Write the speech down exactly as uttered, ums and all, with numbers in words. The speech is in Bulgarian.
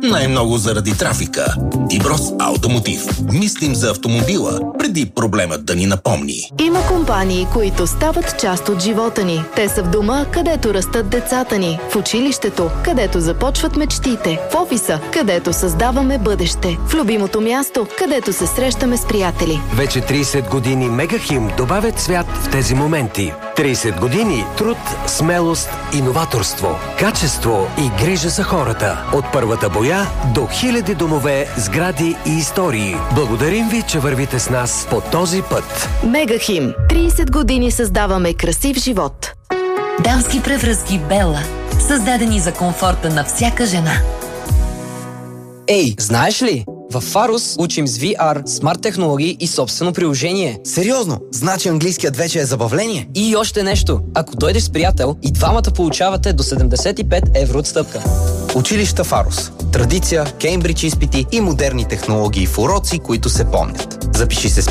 Най-много заради трафика. Тиброс Автомотив. Мислим за автомобила, преди проблемът да ни напомни. Има компании, които стават част от живота ни. Те са в дома, където растат децата ни. В училището, където започват мечтите. В офиса, където създаваме бъдеще. В любимото място, където се срещаме с приятели. Вече трийсет години Мегахим добавят цвят в тези моменти. трийсет години труд, смелост, иноваторство, качество и грижа за хората. От първата боя до хиляди домове, сгради и истории. Благодарим ви, че вървите с нас по този път. Мегахим. трийсет години създаваме красив живот. Дамски превръзки Бела. Създадени за комфорта на всяка жена. Ей, знаеш ли? В Фарус учим с ви ар, смарт технологии и собствено приложение. Сериозно? Значи английският вече е забавление? И още нещо. Ако дойдеш с приятел, и двамата получавате до седемдесет и пет евро отстъпка. Училища Фарус. Традиция, Кеймбридж изпити и модерни технологии в уроци, които се помнят. Запиши се с